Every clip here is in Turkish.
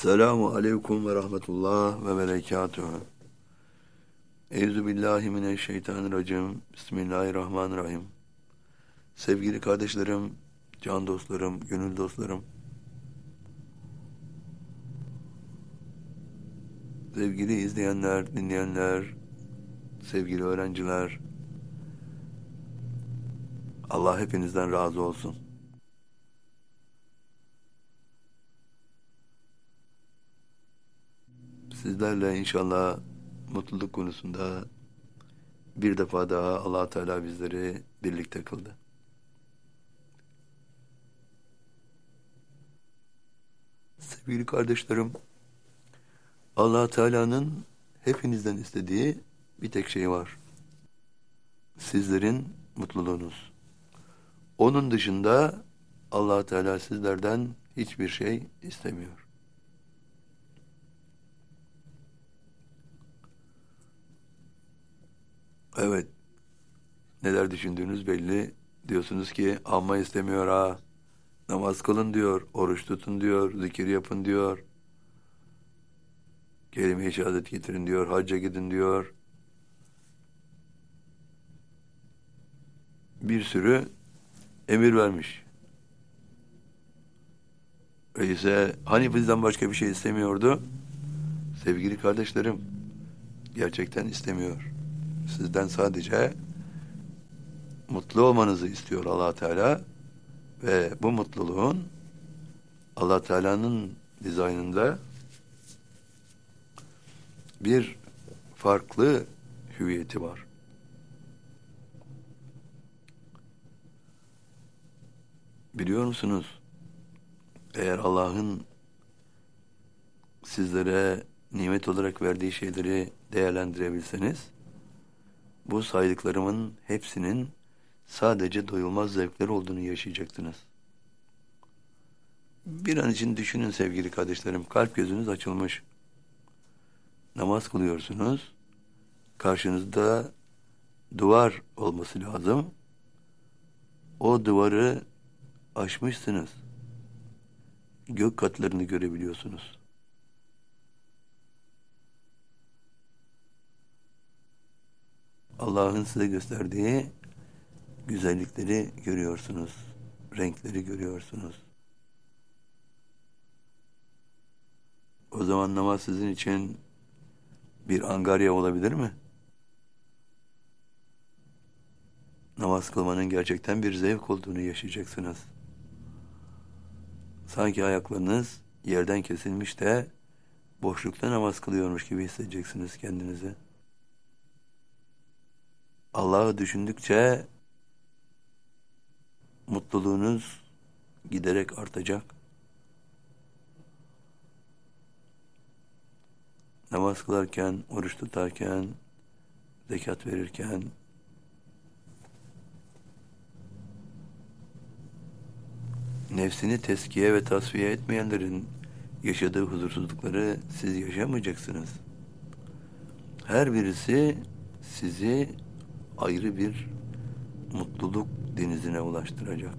Selamu aleyküm ve rahmetullah ve berekatuhu. Eyzu billahi mineşşeytanirracim. Bismillahirrahmanirrahim. Sevgili kardeşlerim, can dostlarım, gönül dostlarım, sevgili izleyenler, dinleyenler, sevgili öğrenciler, Allah hepinizden razı olsun. Sizlerle inşallah mutluluk konusunda bir defa daha Allah Teala bizleri birlikte kıldı. Sevgili kardeşlerim, Allah Teala'nın hepinizden istediği bir tek şey var. Sizlerin mutluluğunuz. Onun dışında Allah Teala sizlerden hiçbir şey istemiyor. Evet, neler düşündüğünüz belli. Diyorsunuz ki amma istemiyor ha. Namaz kılın diyor, oruç tutun diyor, zikir yapın diyor. Kelime-i şehadet getirin diyor, hacca gidin diyor. Bir sürü emir vermiş. Öyleyse hani bizden başka bir şey istemiyordu? Sevgili kardeşlerim, gerçekten istemiyor. Sizden sadece mutlu olmanızı istiyor Allah Teala ve bu mutluluğun Allah Teala'nın dizaynında bir farklı hüviyeti var. Biliyor musunuz? Eğer Allah'ın sizlere nimet olarak verdiği şeyleri değerlendirebilseniz, bu saydıklarımın hepsinin sadece doyulmaz zevkler olduğunu yaşayacaktınız. Bir an için düşünün sevgili kardeşlerim, kalp gözünüz açılmış. Namaz kılıyorsunuz, karşınızda duvar olması lazım. O duvarı aşmışsınız. Gök katlarını görebiliyorsunuz. Allah'ın size gösterdiği güzellikleri görüyorsunuz. Renkleri görüyorsunuz. O zaman namaz sizin için bir angarya olabilir mi? Namaz kılmanın gerçekten bir zevk olduğunu yaşayacaksınız. Sanki ayaklarınız yerden kesilmiş de boşlukta namaz kılıyormuş gibi hissedeceksiniz kendinizi. Allah'ı düşündükçe mutluluğunuz giderek artacak. Namaz kılarken, oruç tutarken, zekat verirken, nefsini teskiye ve tasfiye etmeyenlerin yaşadığı huzursuzlukları siz yaşamayacaksınız. Her birisi sizi ayrı bir mutluluk denizine ulaştıracak.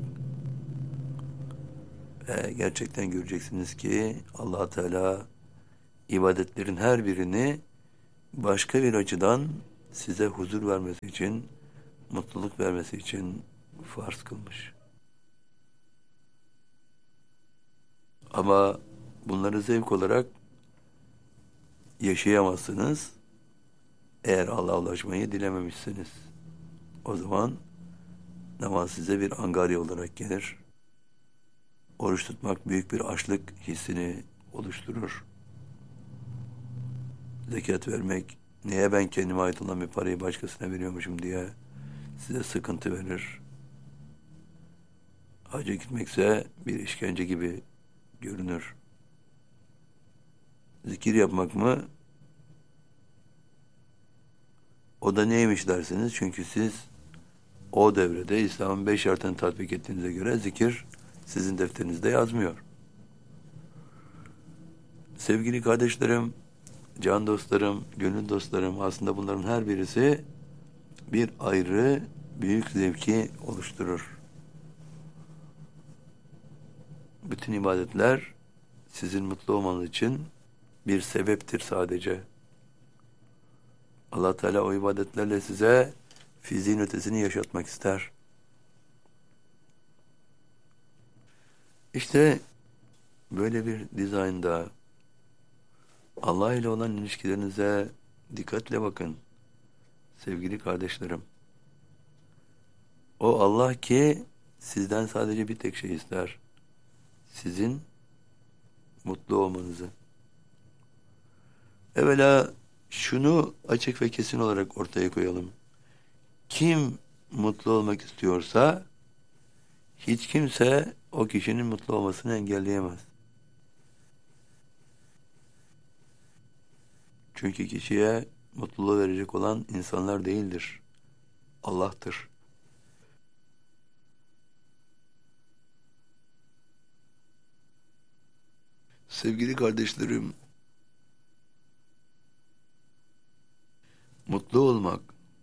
Ve gerçekten göreceksiniz ki Allah Teala ibadetlerin her birini başka bir açıdan size huzur vermesi için, mutluluk vermesi için farz kılmış. Ama bunları zevk olarak yaşayamazsınız eğer Allah'a ulaşmayı dilememişsiniz. O zaman namaz size bir angarya olarak gelir. Oruç tutmak büyük bir açlık hissini oluşturur. Zekat vermek, niye ben kendime ait olan bir parayı başkasına veriyormuşum diye size sıkıntı verir. Hacca gitmekse bir işkence gibi görünür. Zikir yapmak mı? O da neymiş dersiniz? Çünkü siz o devrede İslam'ın 5 şartını tatbik ettiğinize göre zikir sizin defterinizde yazmıyor. Sevgili kardeşlerim, can dostlarım, gönül dostlarım, aslında bunların her birisi bir ayrı büyük zevki oluşturur. Bütün ibadetler sizin mutlu olmanız için bir sebeptir sadece. Allah Teala o ibadetlerle size fiziğin ötesini yaşatmak ister. İşte böyle bir dizaynda Allah ile olan ilişkilerinize dikkatle bakın sevgili kardeşlerim. O Allah ki sizden sadece bir tek şey ister. Sizin mutlu olmanızı. Evvela şunu açık ve kesin olarak ortaya koyalım. Kim mutlu olmak istiyorsa hiç kimse o kişinin mutlu olmasını engelleyemez. Çünkü kişiye mutluluğu verecek olan insanlar değildir. Allah'tır. Sevgili kardeşlerim, mutlu olmak,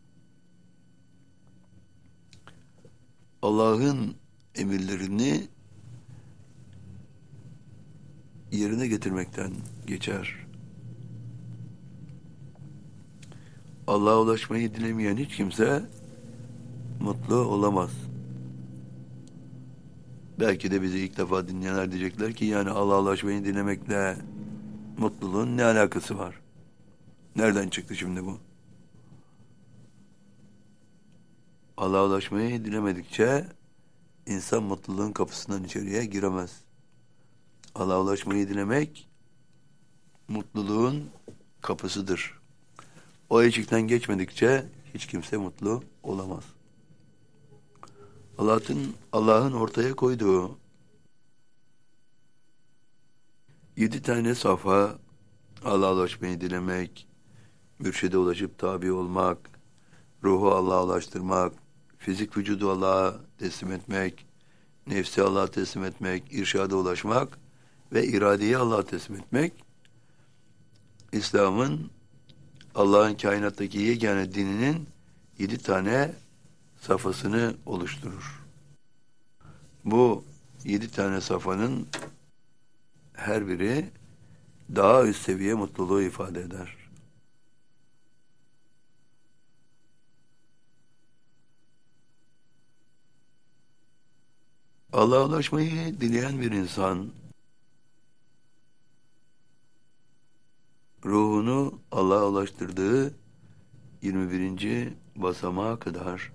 Allah'ın emirlerini yerine getirmekten geçer. Allah'a ulaşmayı dilemeyen hiç kimse mutlu olamaz. Belki de bizi ilk defa dinleyenler diyecekler ki yani Allah'a ulaşmayı dilemekle mutluluğun ne alakası var? Nereden çıktı şimdi bu? Allah'a ulaşmayı dilemedikçe insan mutluluğun kapısından içeriye giremez. Allah'a ulaşmayı dilemek mutluluğun kapısıdır. O eşikten geçmedikçe hiç kimse mutlu olamaz. Allah'ın ortaya koyduğu 7 tane safa, Allah'a ulaşmayı dilemek, mürşide ulaşıp tabi olmak, ruhu Allah'a ulaştırmak, fizik vücudu Allah'a teslim etmek, nefsi Allah'a teslim etmek, irşada ulaşmak ve iradeyi Allah'a teslim etmek, İslam'ın Allah'ın kainattaki yegane dininin 7 tane safhasını oluşturur. Bu 7 tane safhanın her biri daha üst seviye mutluluğu ifade eder. Allah'a ulaşmayı dileyen bir insan, ruhunu Allah'a ulaştırdığı 21. basamağa kadar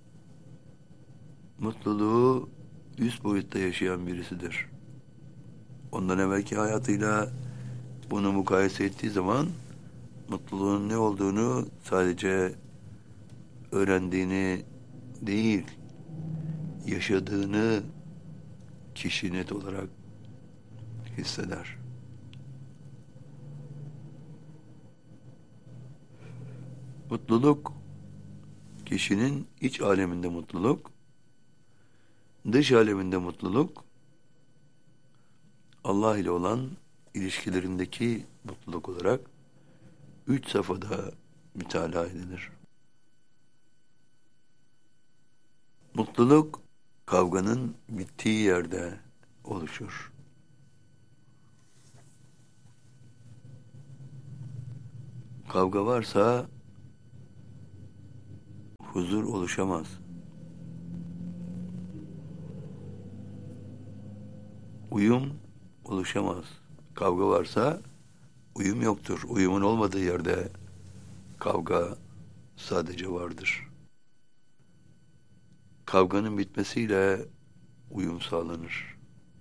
mutluluğu üst boyutta yaşayan birisidir. Ondan evvelki hayatıyla bunu mukayese ettiği zaman mutluluğun ne olduğunu sadece öğrendiğini değil, yaşadığını kişi net olarak hisseder. Mutluluk, kişinin iç aleminde mutluluk, dış aleminde mutluluk, Allah ile olan ilişkilerindeki mutluluk olarak 3 safhada mütalaa edilir. Mutluluk, kavganın bittiği yerde oluşur. Kavga varsa huzur oluşamaz. Uyum oluşamaz. Kavga varsa uyum yoktur. Uyumun olmadığı yerde kavga sadece vardır. Kavganın bitmesiyle uyum sağlanır.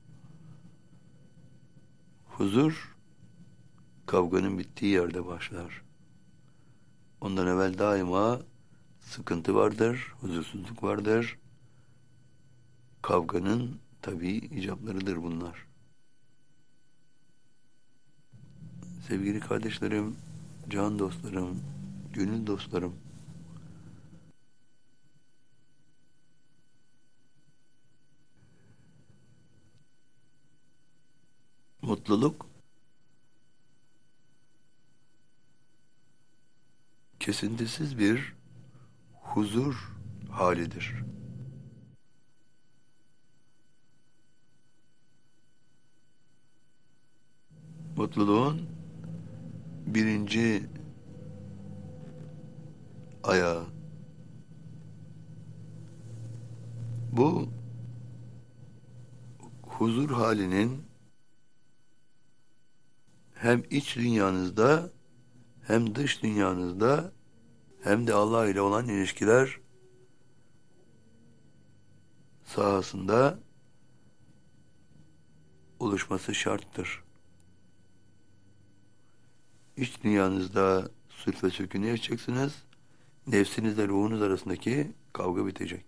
Huzur, kavganın bittiği yerde başlar. Ondan evvel daima sıkıntı vardır, huzursuzluk vardır. Kavganın tabii icaplarıdır bunlar. Sevgili kardeşlerim, can dostlarım, gönül dostlarım, mutluluk kesintisiz bir huzur halidir. Mutluluğun birinci ayağı. Bu huzur halinin hem iç dünyanızda hem dış dünyanızda hem de Allah ile olan ilişkiler sahasında oluşması şarttır. İç dünyanızda sülf ve sükûnü yaşayacaksınız. Nefsinizle ruhunuz arasındaki kavga bitecek.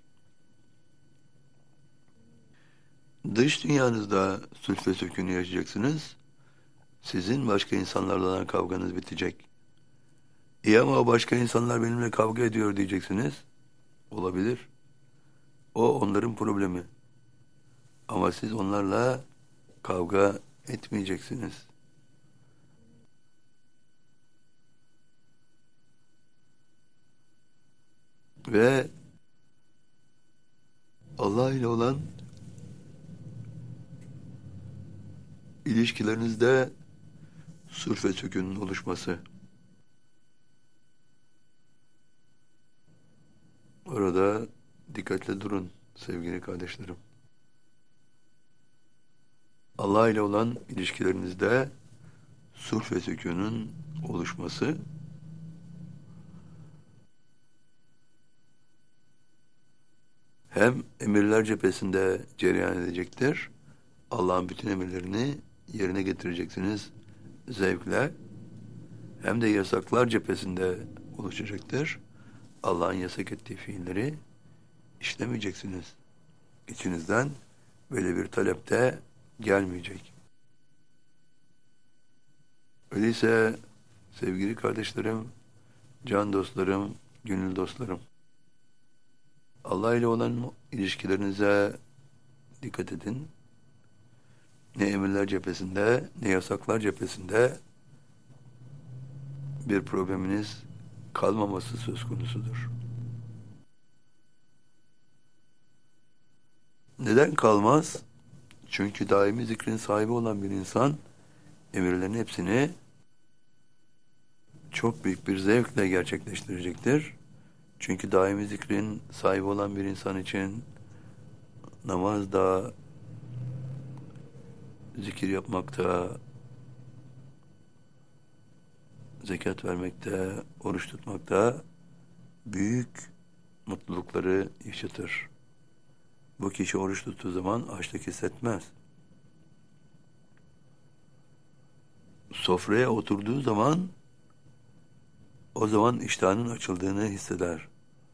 Dış dünyanızda sülf ve sükûnü yaşayacaksınız. Sizin başka insanlarla olan kavganız bitecek. İyi ama o başka insanlar benimle kavga ediyor diyeceksiniz. Olabilir. O onların problemi. Ama siz onlarla kavga etmeyeceksiniz. Ve Allah ile olan ilişkilerinizde sülf ve sükûnün oluşması. Orada dikkatle durun sevgili kardeşlerim. Allah ile olan ilişkilerinizde sülf ve sükûnun oluşması hem emirler cephesinde cereyan edecektir. Allah'ın bütün emirlerini yerine getireceksiniz zevkle. Hem de yasaklar cephesinde oluşacaktır. Allah'ın yasak ettiği fiilleri işlemeyeceksiniz. İçinizden böyle bir talep de gelmeyecek. Öyleyse sevgili kardeşlerim, can dostlarım, gönül dostlarım, Allah ile olan ilişkilerinize dikkat edin. Ne emirler cephesinde, ne yasaklar cephesinde bir probleminiz kalmaması söz konusudur. Neden kalmaz? Çünkü daimi zikrin sahibi olan bir insan emirlerin hepsini çok büyük bir zevkle gerçekleştirecektir. Çünkü daimi zikrin sahibi olan bir insan için namazda, zikir yapmakta, zekat vermekte, oruç tutmakta büyük mutlulukları yaşatır. Bu kişi oruç tuttuğu zaman açlık hissetmez. Sofraya oturduğu zaman o zaman iştahının açıldığını hisseder.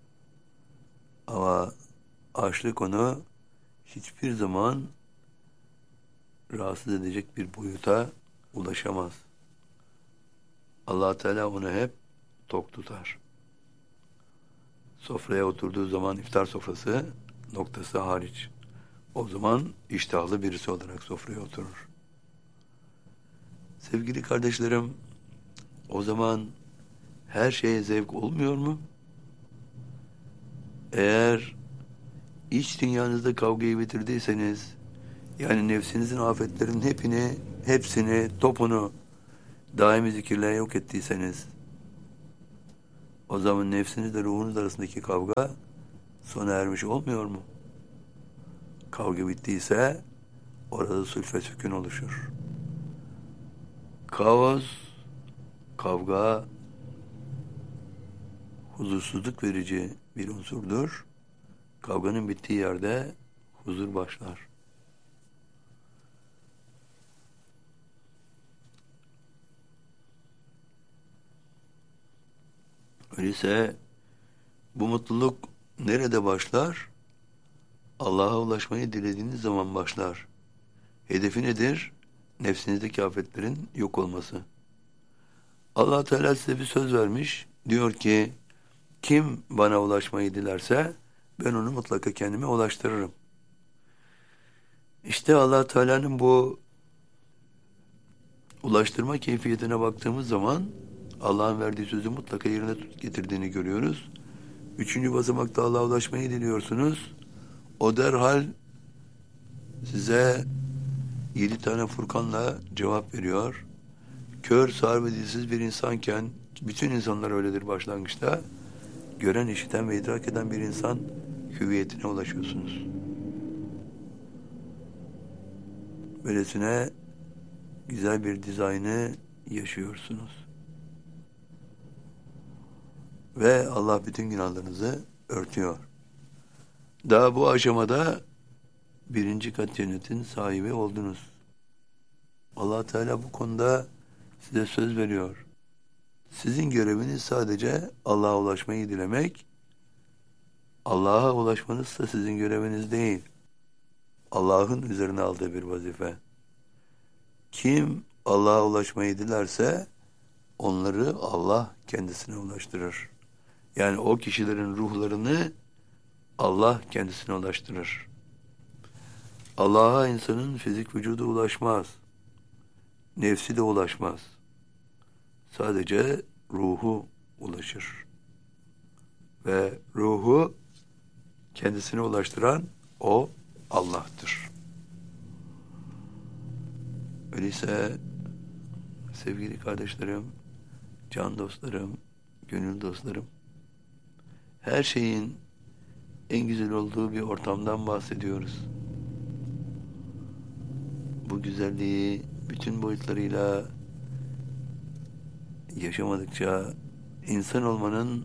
Ama açlık onu hiçbir zaman rahatsız edecek bir boyuta ulaşamaz. Allah Teala onu hep tok tutar. Sofraya oturduğu zaman iftar sofrası noktası hariç. O zaman iştahlı birisi olarak sofraya oturur. Sevgili kardeşlerim, o zaman her şeye zevk olmuyor mu? Eğer iç dünyanızda kavgayı bitirdiyseniz, yani nefsinizin afetlerinin hepsini, topunu daimi zikirle yok ettiyseniz, o zaman nefsinizle ruhunuz arasındaki kavga sona ermiş olmuyor mu? Kavga bittiyse orada sülf ve sükûn oluşur. Kaos, kavga, huzursuzluk verici bir unsurdur. Kavganın bittiği yerde huzur başlar. Öyleyse bu mutluluk nerede başlar? Allah'a ulaşmayı dilediğiniz zaman başlar. Hedefi nedir? Nefsinizdeki afetlerin yok olması. Allah Teala size bir söz vermiş. Diyor ki, kim bana ulaşmayı dilerse ben onu mutlaka kendime ulaştırırım. İşte Allah Teala'nın bu ulaştırma keyfiyetine baktığımız zaman Allah'ın verdiği sözü mutlaka yerine getirdiğini görüyoruz. 3. basamakta Allah'a ulaşmayı diliyorsunuz. O derhal size 7 tane Furkan'la cevap veriyor. kör, sağır ve dilsiz bir insanken, bütün insanlar öyledir başlangıçta, gören, işiten ve idrak eden bir insan hüviyetine ulaşıyorsunuz. Böylesine güzel bir dizaynı yaşıyorsunuz. Ve Allah bütün günahlarınızı örtüyor. Daha bu aşamada birinci kat cennetin sahibi oldunuz. Allah Teala bu konuda size söz veriyor. Sizin göreviniz sadece Allah'a ulaşmayı dilemek. Allah'a ulaşmanız da sizin göreviniz değil. Allah'ın üzerine aldığı bir vazife. Kim Allah'a ulaşmayı dilerse onları Allah kendisine ulaştırır. Yani o kişilerin ruhlarını Allah kendisine ulaştırır. Allah'a insanın fizik vücudu ulaşmaz. Nefsi de ulaşmaz. Sadece ruhu ulaşır. Ve ruhu kendisine ulaştıran o Allah'tır. Öyleyse sevgili kardeşlerim, can dostlarım, gönül dostlarım, her şeyin en güzel olduğu bir ortamdan bahsediyoruz. Bu güzelliği bütün boyutlarıyla yaşamadıkça insan olmanın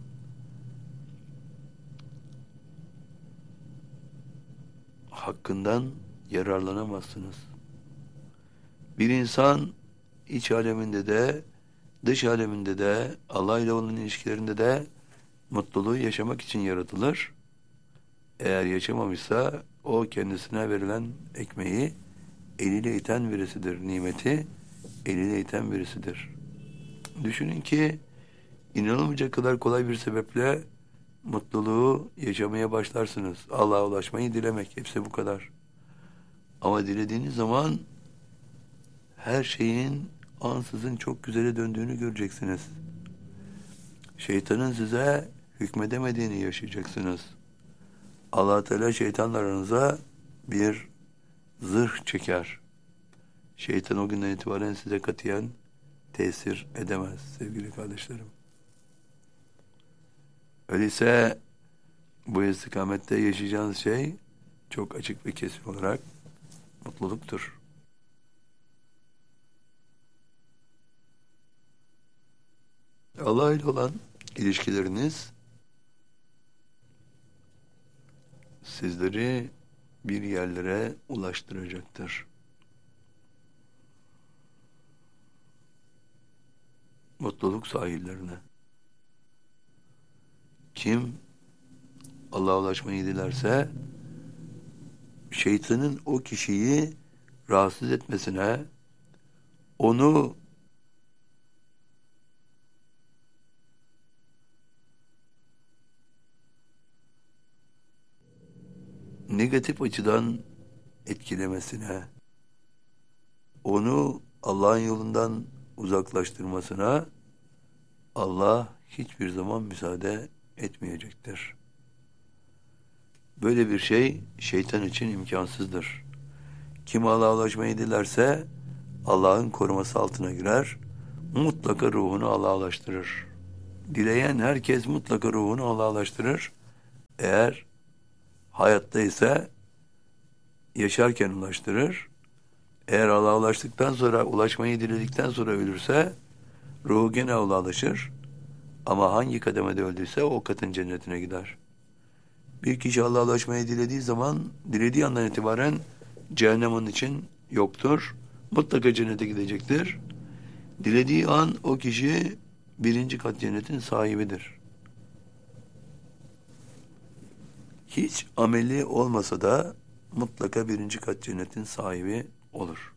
hakkından yararlanamazsınız. Bir insan iç aleminde de dış aleminde de Allah ile olan ilişkilerinde de mutluluğu yaşamak için yaratılır. Eğer yaşamamışsa o kendisine verilen ekmeği eliyle iten birisidir. Nimeti eliyle iten birisidir. Düşünün ki inanılmayacak kadar kolay bir sebeple mutluluğu yaşamaya başlarsınız. Allah'a ulaşmayı dilemek. Hepsi bu kadar. Ama dilediğiniz zaman her şeyin ansızın çok güzele döndüğünü göreceksiniz. Şeytanın size hükmedemediğini yaşayacaksınız. Allah Teala şeytanla aranıza bir zırh çeker. Şeytan o günden itibaren size katiyen tesir edemez sevgili kardeşlerim. Öyleyse bu istikamette yaşayacağınız şey çok açık ve kesin olarak mutluluktur. Allah ile olan ilişkileriniz sizleri bir yerlere ulaştıracaktır. Mutluluk sahillerine. Kim Allah'a ulaşmayı dilerse şeytanın o kişiyi rahatsız etmesine, onu negatif açıdan etkilemesine, onu Allah'ın yolundan uzaklaştırmasına Allah hiçbir zaman müsaade etmeyecektir. Böyle bir şey şeytan için imkansızdır. Kim Allah'a ulaşmayı dilerse Allah'ın koruması altına girer, mutlaka ruhunu Allah'a ulaştırır. Dileyen herkes mutlaka ruhunu Allah'a ulaştırır. Eğer hayatta ise yaşarken ulaştırır. Eğer Allah'a ulaştıktan sonra, ulaşmayı diledikten sonra ölürse ruhu gene Allah'a ulaşır. Ama hangi kademede öldüyse o katın cennetine gider. Bir kişi Allah'a ulaşmayı dilediği zaman, dilediği andan itibaren cehennem onun için yoktur. Mutlaka cennete gidecektir. Dilediği an o kişi birinci kat cennetin sahibidir. Hiç ameli olmasa da mutlaka birinci kat cennetin sahibi olur.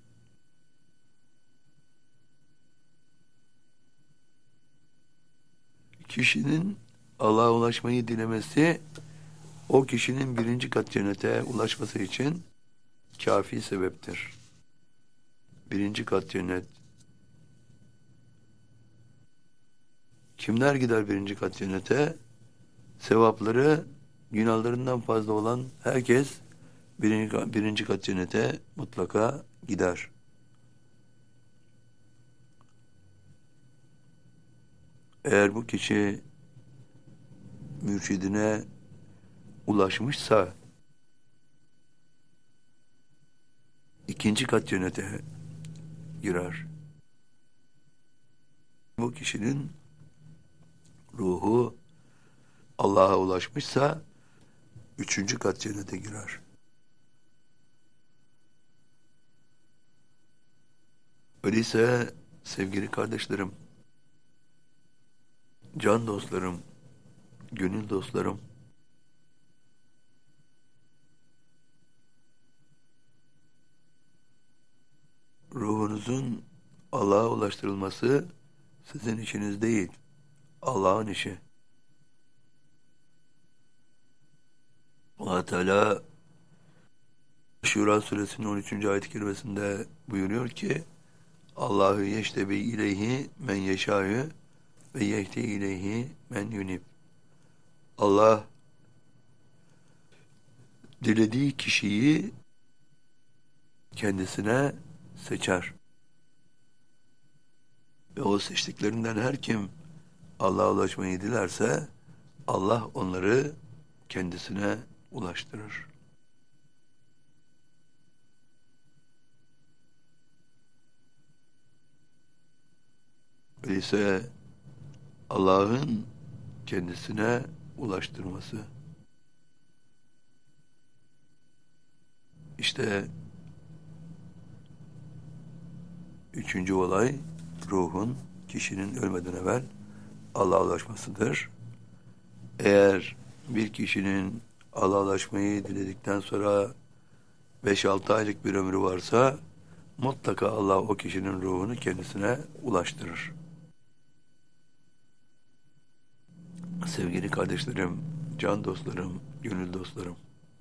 Kişinin Allah'a ulaşmayı dilemesi, o kişinin birinci kat cennete ulaşması için kafi sebeptir. Birinci kat cennet. Kimler gider birinci kat cennete? Sevapları günahlarından fazla olan herkes birinci kat cennete mutlaka gider. Eğer bu kişi mürşidine ulaşmışsa ikinci kat cennete girer. Bu kişinin ruhu Allah'a ulaşmışsa üçüncü kat cennete girer. Öyleyse sevgili kardeşlerim, can dostlarım, gönül dostlarım, ruhunuzun Allah'a ulaştırılması sizin işiniz değil, Allah'ın işi. Allah Teala Şura suresinin 13. ayet-i kerimesinde buyuruyor ki Allahu yeştebi ileyhi men yeşâ'ü ve yehdi ileyhi men yunib. Allah dilediği kişiyi kendisine seçer. Ve o seçtiklerinden her kim Allah'a ulaşmayı dilerse Allah onları kendisine ulaştırır. Öyleyse Allah'ın kendisine ulaştırması. İşte üçüncü olay ruhun kişinin ölmeden evvel Allah'a ulaşmasıdır. Eğer bir kişinin Allah'a ulaşmayı diledikten sonra 5-6 aylık bir ömrü varsa mutlaka Allah o kişinin ruhunu kendisine ulaştırır. Sevgili kardeşlerim, can dostlarım, gönül dostlarım.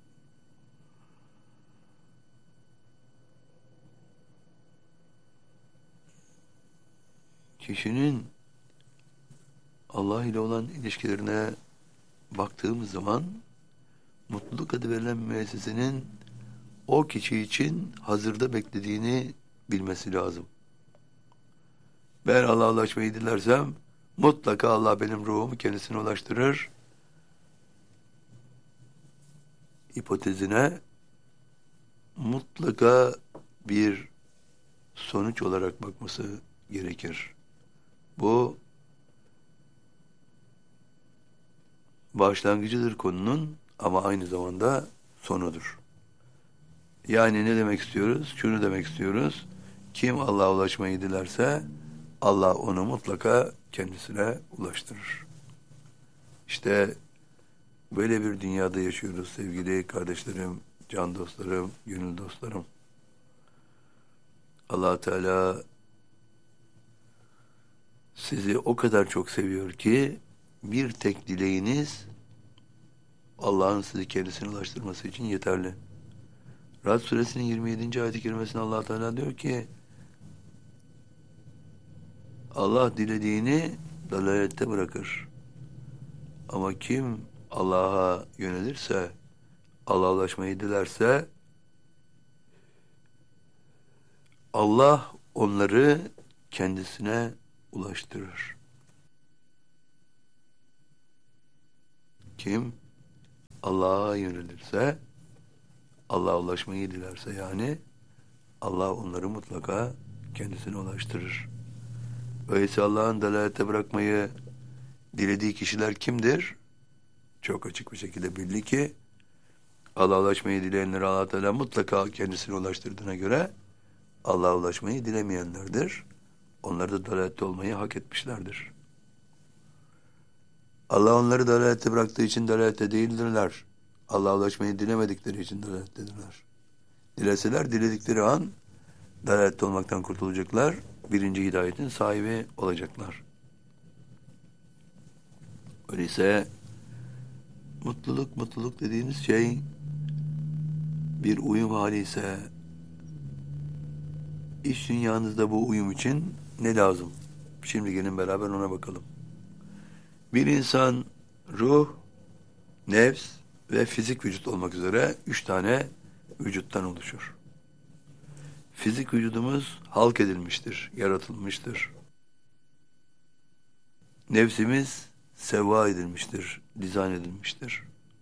Kişinin Allah ile olan ilişkilerine baktığımız zaman mutluluk adı verilen müessesenin o kişi için hazırda beklediğini bilmesi lazım. Ben Allah'a ulaşmayı dilersem mutlaka Allah benim ruhumu kendisine ulaştırır. Hipotezine mutlaka bir sonuç olarak bakması gerekir. Bu başlangıcıdır konunun ama aynı zamanda sonudur. Yani ne demek istiyoruz? Şunu demek istiyoruz. Kim Allah'a ulaşmayı dilerse Allah onu mutlaka kendisine ulaştırır. İşte böyle bir dünyada yaşıyoruz sevgili kardeşlerim, can dostlarım, gönül dostlarım. Allah Teala sizi o kadar çok seviyor ki bir tek dileğiniz Allah'ın sizi kendisine ulaştırması için yeterli. Rad suresinin 27. ayet-i kerimesinde Allah Teala diyor ki Allah dilediğini dalalette bırakır. Ama kim Allah'a yönelirse, Allah'a ulaşmayı dilerse Allah onları kendisine ulaştırır. Kim Allah'a yönelirse, Allah'a ulaşmayı dilerse yani Allah onları mutlaka kendisine ulaştırır. Öyleyse Allah'ın dalalette bırakmayı dilediği kişiler kimdir? Çok açık bir şekilde belli ki Allah'a ulaşmayı dileyenleri Allah Teala mutlaka kendisine ulaştırdığına göre Allah'a ulaşmayı dilemeyenlerdir. Onlar da dalalette olmayı hak etmişlerdir. Allah onları dalalette bıraktığı için dalalette değildirler. Allah'a ulaşmayı dilemedikleri için dalalettedirler. Dileseler diledikleri an dalalette olmaktan kurtulacaklar. Birinci hidayetin sahibi olacaklar. Öyleyse mutluluk dediğimiz şey bir uyum hali ise iç dünyanızda bu uyum için ne lazım? Şimdi gelin beraber ona bakalım. Bir insan ruh, nefs ve fizik vücut olmak üzere 3 tane vücuttan oluşur. Fizik vücudumuz halk edilmiştir, yaratılmıştır. Nefsimiz sevva edilmiştir, dizayn edilmiştir.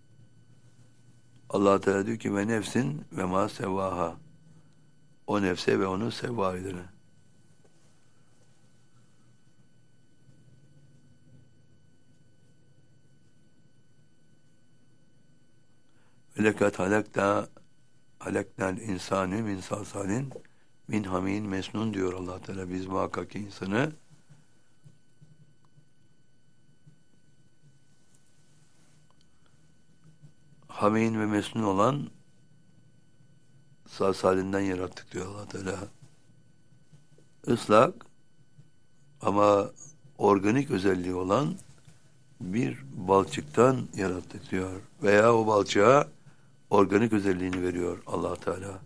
Allah Teala diyor ki ve nefsin ve ma sevvaha. O nefse ve onu sevva edene. Ve lekad halaknal insani min salsalin min hamin mesnun diyor Allah Teala. Biz muhakkak ki insanı hamin ve mesnun olan salsalinden yarattık diyor Allah Teala. Islak ama organik özelliği olan bir balçıktan yarattık diyor. Veya o balçığa organik özelliğini veriyor Allah Teala.